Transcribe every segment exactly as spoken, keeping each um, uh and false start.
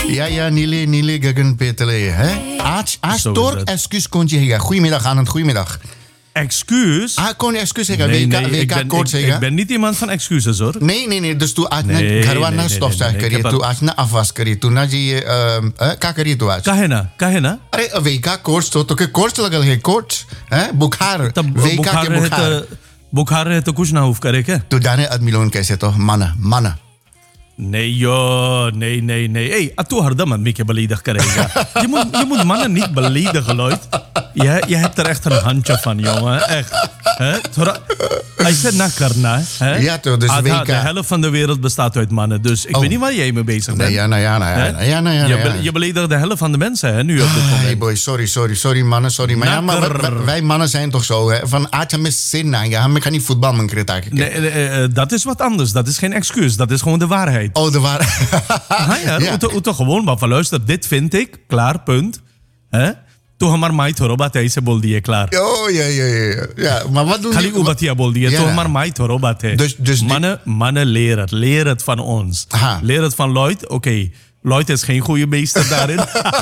Ja, ja, Nile, Nile, Gagan Petele. Hè? Aach, aach, Zo is Tork, het. excuus, kontje zeggen. Goedemiddag, Anand, goedemiddag. Excuus? Ah, kon je excuus zeggen? nee, W K, nee, ik, W K ben, kort ik, zeggen? ik ben niet iemand van excuses, hoor. Nee, nee, nee. Dus toen aach na Nee, garwa nee, na nee, stofzuig nee, nee, kari, ik heb toen al- aach na afwas kari, toen na die kakari toen aach. Kahena, kahena. अरे W K course तो तो के कोर्स लगल है कोर्स हैं बुखार तब W K बुखार के है बुखार तो बुखार है तो कुछ ना होफ करे क्या? तो जाने आदमी कैसे तो माना माना Nee joh, nee, nee, nee. Hey, atu hardam aan Mieke beledigd krijgen. Je moet, je moet mannen niet beledigen, Lloyd. Je, je hebt er echt een handje van, jongen. Echt. Hè? Thora- Hij zit naar karna. Hè? Ja, toch, dus Adha, W K. de helft van de wereld bestaat uit mannen. Dus ik Oh. weet niet waar jij mee bezig bent. Nee, ja, nou ja, nou ja, Hè? nou ja, nou ja, Je, nou ja. be- je beledigt de helft van de mensen hè, nu op dit moment. Hey boy, sorry, sorry, sorry mannen, sorry. Maar ja, maar wij, wij- wij mannen zijn toch zo, hè? Van aard je mis zin aan, ja, ik ga niet voetbal mijn kritaak. Nee, eh, eh, dat is wat anders. Dat is geen excuus. Dat is gewoon de waarheid. Oh, de waar. Ah, ja, Ja. ja. toch gewoon maar van luister, dit vind ik, klaar, punt. Hè? Toch maar mij thoro batay se bol diye, klaar. Oh, ja, ja, ja. Ja, maar wat doen Khali die... ubatia bol diye, Ja, toch ja. maar mij thoro batay. Dus- dus die- mannen, mannen leren het. Leer het van ons. Aha. Leer het van Lloyd. Oké, okay. Lloyd is geen goede meester daarin.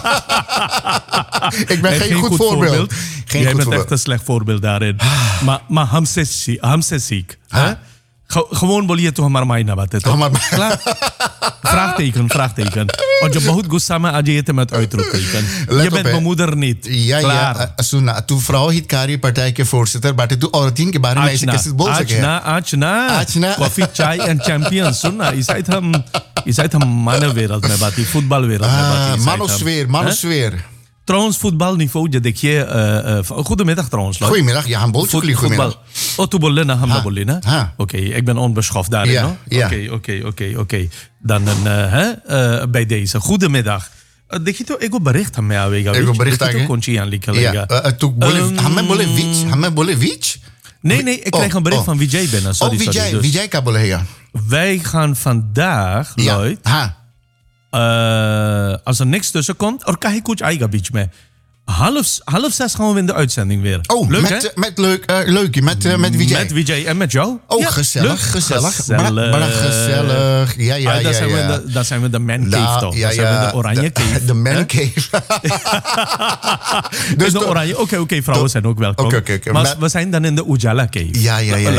Ik ben Hij is geen goed voorbeeld. Geen Jij goed bent voorbeeld. echt een slecht voorbeeld daarin. Maar, maar ham se zie- ham se ziek. hè? Ge- Gewoon wil je toch maar mij naar wat. Toch maar- Klaar? Vraagteken, vraagteken. Want je behoort Gusama Adjete met uitroepteken. Let Je op, bent hè. mijn moeder niet. Ja, Klaar. ja. Asuna, toen vrouw hit kari partij ke voorzitter, maar toen ortien ke bare meisje Achna, kes het bol zeggen. achna, achna. Achna. Coffee, chai en champions. Sunna. Je zijt hem, je zijt hem mannenwereld met wat, die voetbalwereld met wat. Ah, je zijt hem. manosfeer, manosfeer. Hè? Trouwens, voetbalniveau, je denk je... eh, eh, goedemiddag trouwens, Lloyd. Goedemiddag, ja, een boltje. Voet- Goedemiddag. Oh, tu bollena, hamna Ha, bollena. ha. Oké, ik ben onbeschoft daarin, Ja, no? ja. Oké, oké, oké, oké. Dan een, eh, hè, eh, bij deze. Goedemiddag. Uh, Denk je toch, ik wil bericht aan mij aanwege. Ik wil bericht aan je. Kontje aan likken Ja, leggen. eh, toen bole, Ehm, hamme Bolevic, hamme Bolevic. Nee, nee, ik Oh, krijg een bericht oh. van Vijay binnen. Sorry, Oh, sorry. Vijay, Dus Vijay Kaboleja. wij gaan vandaag, Ja, Lloyd, ha. eh, als er niks tussen komt, or kan ik coach Aiga Beach mee. Half, half zes gaan we in de uitzending weer. Oh, leuk, met, hè? eh, met leuk, eh, leukie, met, eh, met Vijay. Met Vijay en met jou. Oh, Ja, gezellig, leuk. gezellig. Gezellig. Maar, maar gezellig. Ja, ja, Ah, ja. daar, zijn ja. We de, daar zijn we de man cave, Da- toch? ja, daar zijn ja, we de oranje de- cave. De man Hè? cave. Dus de de- oranje. Oké, oké, vrouwen zijn ook welkom. Oké, oké, oké. Maar Maar- we zijn dan in de Ujala cave. Ja, ja, ja,